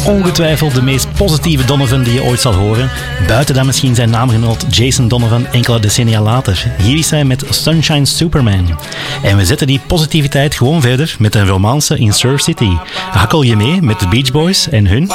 ongetwijfeld de meest positieve Donovan die je ooit zal horen. Buiten dan misschien zijn naamgenoot Jason Donovan enkele decennia later. Hier is hij met Sunshine Superman. En we zetten die positiviteit gewoon verder met een romance in Surf City. Hakkel je mee met de Beach Boys en hun